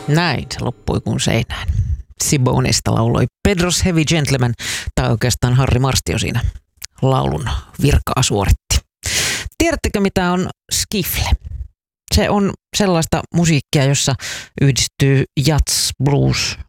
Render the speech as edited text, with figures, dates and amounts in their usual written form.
Näin se loppui kuin seinään. Siboneysta lauloi Pedro's Heavy Gentleman, tai oikeastaan Harri Marstio siinä laulun virkaa suoritti. Tiedättekö mitä on skifle? Se on sellaista musiikkia, jossa yhdistyy jazz, blues,